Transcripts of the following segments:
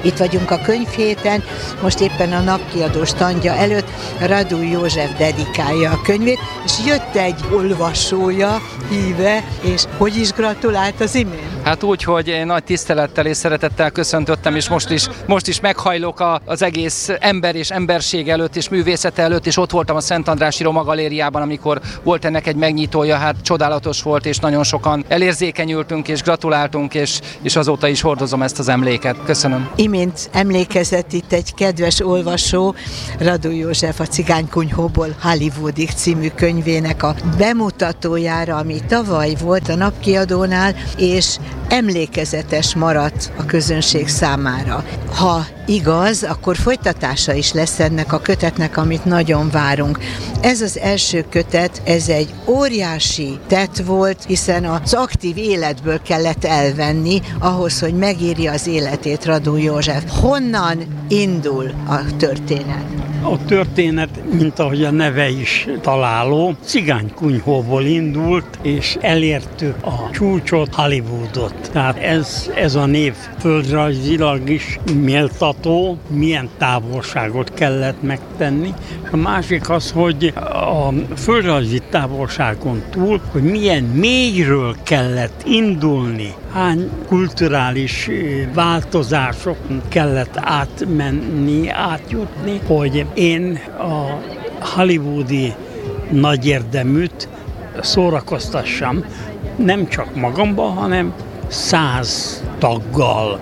Itt vagyunk a könyvhéten, most éppen a napkiadó standja előtt Radó József dedikálja a könyvét, és jött egy olvasója, híve, és hogy is gratulált az imént? Hát úgy, hogy én nagy tisztelettel és szeretettel köszöntöttem, és most is meghajlok az egész ember és emberség előtt, és művészete előtt, és ott voltam a Szent Andrássy Roma Galériában, amikor volt ennek egy megnyitója, hát csodálatos volt, és nagyon sokan elérzékenyültünk, és gratuláltunk, és azóta is hordozom ezt az emléket. Köszönöm. Imént emlékezett itt egy kedves olvasó, Radó József a Cigánykunyhóból Hollywoodig című könyvének a bemutatójára, ami tavaly volt a Napkiadónál, és emlékezetes maradt a közönség számára. Ha igaz, akkor folytatása is lesz ennek a kötetnek, amit nagyon várunk. Ez az első kötet, ez egy óriási tett volt, hiszen az aktív életből kellett elvenni ahhoz, hogy megírja az életét Radó József. Honnan indul a történet? A történet, mint ahogy a neve is találó, Cigánykunyhóból indult, és elértük a csúcsot, Hollywoodot. Tehát ez a név földrajzilag is méltató, milyen távolságot kellett megtenni. A másik az, hogy a földrajzi távolságon túl, hogy milyen mélyről kellett indulni, hány kulturális változásokon kellett átmenni, átjutni, hogy én a hollywoodi nagyérdeműt szórakoztassam, nem csak magamban, hanem 100 taggal.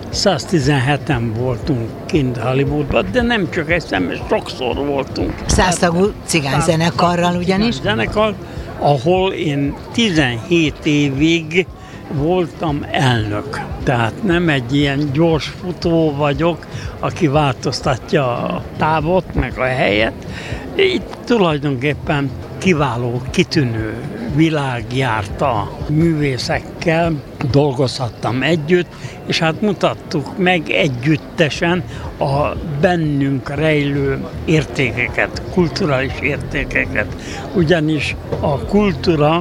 117-en voltunk kint Hollywoodban, de nem csak egyszer, mert sokszor voltunk. 100 tagú cigányzenekarral ugyanis? Zenekar, ahol én 17 évig voltam elnök. Tehát nem egy ilyen gyors futó vagyok, aki változtatja a távot, meg a helyet. Itt tulajdonképpen kiváló, kitűnő világ járt a művészekkel, dolgozhattam együtt, és hát mutattuk meg együttesen a bennünk rejlő értékeket, kulturális értékeket. Ugyanis a kultúra,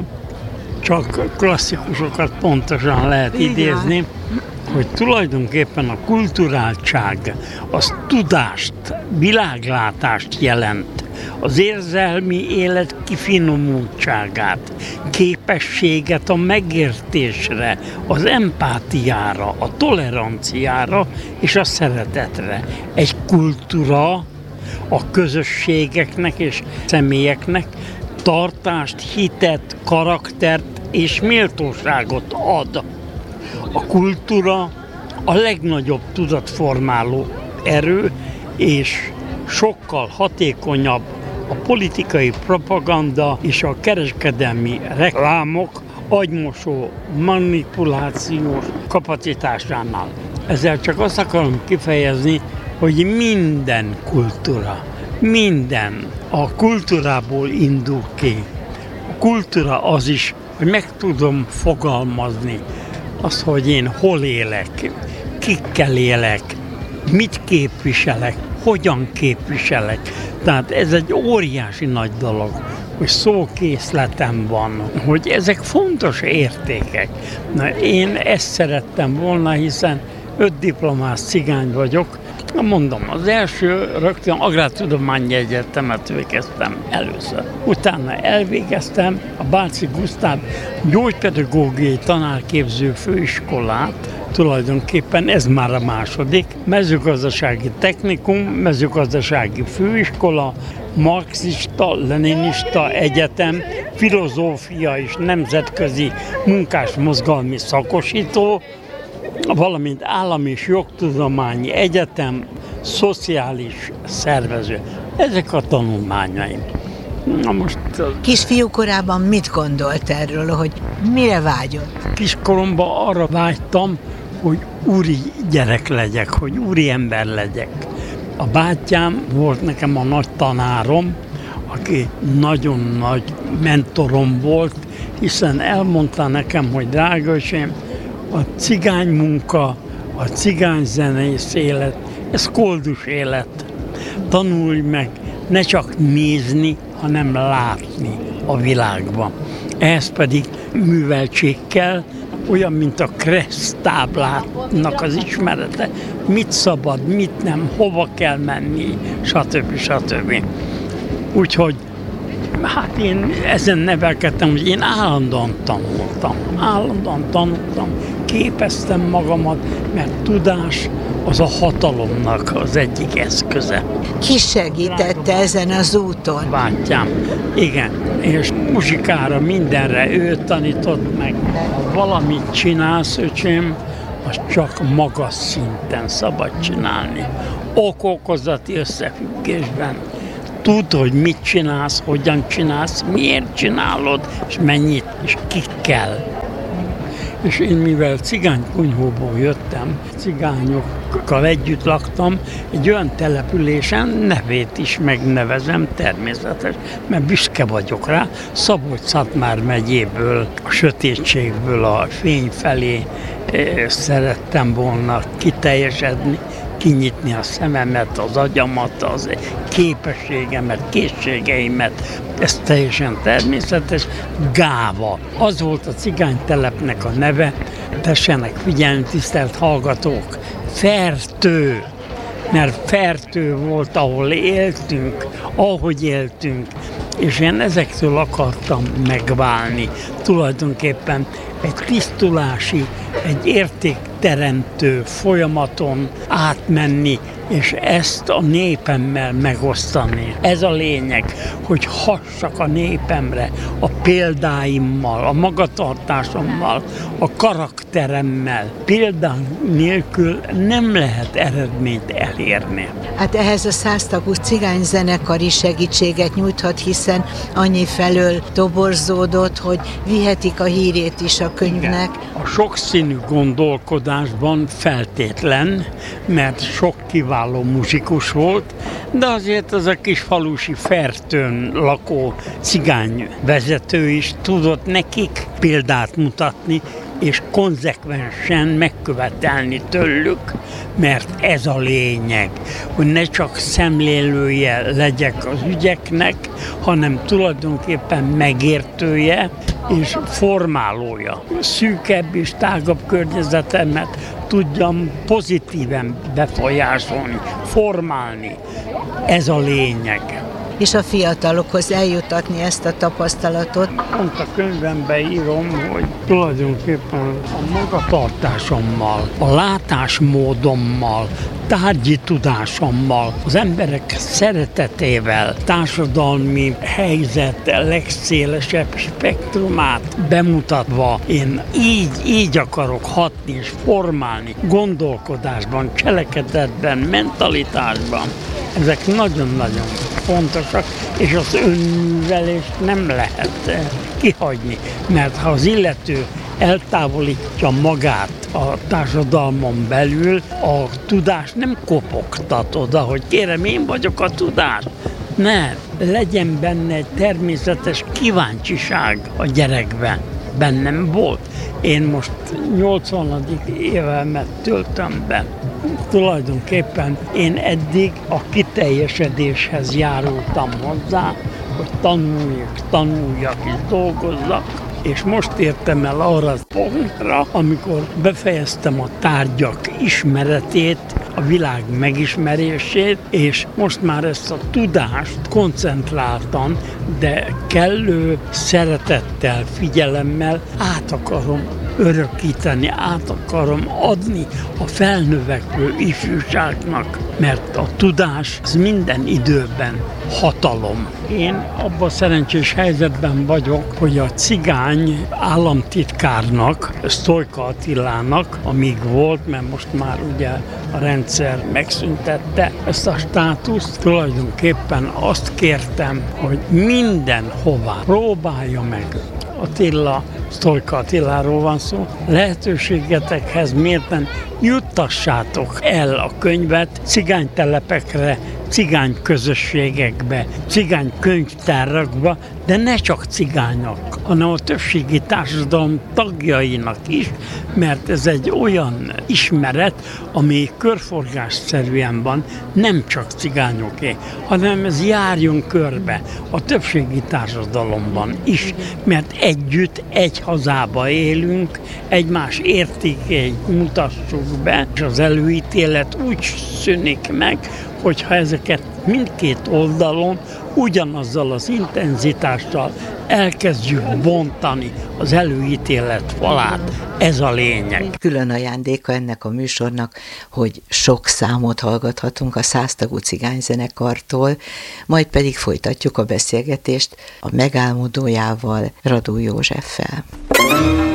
csak klasszikusokat pontosan lehet idézni, hogy tulajdonképpen a kulturáltság az tudást, világlátást jelent, az érzelmi élet kifinomultságát, képességet a megértésre, az empátiára, a toleranciára és a szeretetre. Egy kultúra a közösségeknek és személyeknek tartást, hitet, karaktert és méltóságot ad. A kultúra a legnagyobb tudatformáló erő, és sokkal hatékonyabb a politikai propaganda és a kereskedelmi reklámok agymosó manipulációs kapacitásánál. Ezzel csak azt akarom kifejezni, hogy minden kultúra, minden a kultúrából indul ki. A kultúra az is, hogy meg tudom fogalmazni azt, hogy én hol élek, kikkel élek, mit képviselek, hogyan képviselek. Tehát ez egy óriási nagy dolog, hogy szókészletem van, hogy ezek fontos értékek. Na, én ezt szerettem volna, hiszen 5 diplomás cigány vagyok. Mondom, az első rögtön Agrártudományi Egyetemet végeztem először. Utána elvégeztem a Bácsy Gusztáv gyógypedagógiai tanárképző főiskolát, tulajdonképpen ez már a második, mezőgazdasági technikum, mezőgazdasági főiskola, marxista, leninista egyetem, filozófia és nemzetközi munkásmozgalmi szakosító, valamint állami és jogtudományi egyetem, szociális szervező. Ezek a tanulmányaim. Na most... Kisfiú korában mit gondolt erről, hogy mire vágyott? Kiskoromban arra vágytam, hogy úri gyerek legyek, hogy úri ember legyek. A bátyám volt nekem a nagy tanárom, aki nagyon nagy mentorom volt, hiszen elmondta nekem, hogy drága öcsém, a cigány munka, a cigány zenész élet, ez koldus élet. Tanulj meg ne csak nézni, hanem látni a világban. Ehhez pedig műveltség kell, olyan, mint a kressztáblának az ismerete, mit szabad, mit nem, hova kell menni, stb. Úgyhogy hát én ezen nevelkedtem, hogy én állandóan tanultam, képeztem magamat, mert tudás az a hatalomnak az egyik eszköze. Ki segítette ezen az úton? Bátyám, igen, és muzsikára, mindenre ő tanított meg. Ha valamit csinálsz, öcsém, azt csak magas szinten szabad csinálni. Ok-okozati összefüggésben. Tudd, hogy mit csinálsz, hogyan csinálsz, miért csinálod, és mennyit, és kikkel. És én mivel cigánykunyhóból jöttem, cigányokkal együtt laktam, egy olyan településen, nevét is megnevezem, természetes, mert büszke vagyok rá, Szabolcs-Szatmár megyéből, a sötétségből a fény felé szerettem volna kiteljesedni, kinyitni a szememet, az agyamat, az képességemet, készségeimet. Ez teljesen természetes. Gáva. Az volt a cigánytelepnek a neve. Tessenek figyelni, tisztelt hallgatók. Fertő. Mert Fertő volt, ahol éltünk, ahogy éltünk. És én ezektől akartam megválni. Tulajdonképpen egy tisztulási, egy értékteremtő folyamaton átmenni, és ezt a népemmel megosztani. Ez a lényeg, hogy hassak a népemre a példáimmal, a magatartásommal, a karakteremmel. Példán nélkül nem lehet eredményt elérni. Hát ehhez a 100 tagú cigányzenekar is segítséget nyújthat, hiszen annyi felől toborzódott, hogy vihetik a hírét is a könyvnek. A sokszínű gondolkodásban feltétlen, mert sok kiváló muzsikus volt, de azért az a kis falusi Fertőn lakó cigány vezető is tudott nekik példát mutatni, és konzekvensen megkövetelni tőlük, mert ez a lényeg, hogy ne csak szemlélője legyek az ügyeknek, hanem tulajdonképpen megértője és formálója. Szűkebb és tágabb környezetemet tudjam pozitíven befolyásolni, formálni. Ez a lényeg. És a fiatalokhoz eljutatni ezt a tapasztalatot. Pont a könyvemben írom, hogy tulajdonképpen a magatartásommal, a látásmódommal, tárgyi tudásommal, az emberek szeretetével, társadalmi helyzet legszélesebb spektrumát bemutatva, én így akarok hatni és formálni gondolkodásban, cselekedetben, mentalitásban. Ezek nagyon-nagyon fontosak, és az önművelést nem lehet kihagyni, mert ha az illető eltávolítja magát a társadalmon belül, a tudás nem kopogtat oda, hogy kérem, én vagyok a tudás. Ne, legyen benne egy természetes kíváncsiság a gyerekben. Bennem volt. Én most 80. évemet töltöm be. Tulajdonképpen én eddig a kiteljesedéshez járultam hozzá, hogy tanuljak és dolgozzak, és most értem el arra a pontra, amikor befejeztem a tárgyak ismeretét, a világ megismerését, és most már ezt a tudást koncentráltan, de kellő szeretettel, figyelemmel át akarom örökíteni, át akarom adni a felnövekvő ifjúságnak, mert a tudás az minden időben hatalom. Én abban szerencsés helyzetben vagyok, hogy a cigány államtitkárnak, Sztojka Attilának, amíg volt, mert most már ugye a rendszer megszüntette ezt a státuszt, tulajdonképpen azt kértem, hogy mindenhová próbálja meg. Attila, Sztojka Attiláról van szó, lehetőségetekhez mérten juttassátok el a könyvet cigánytelepekre, cigány közösségekbe, cigány könyvtárakba, de ne csak cigányok, hanem a többségi társadalom tagjainak is, mert ez egy olyan ismeret, ami körforgásszerűen van, nem csak cigányoké, hanem ez járjon körbe a többségi társadalomban is, mert együtt egy hazába élünk, egymás értékeit mutassuk be, és az előítélet úgy szűnik meg, hogyha ezeket mindkét oldalon ugyanazzal az intenzitással elkezdjük bontani az előítélet falát. Ez a lényeg. Külön ajándéka ennek a műsornak, hogy sok számot hallgathatunk a 100 tagú cigányzenekartól, majd pedig folytatjuk a beszélgetést a megálmodójával, Radó Józseffel.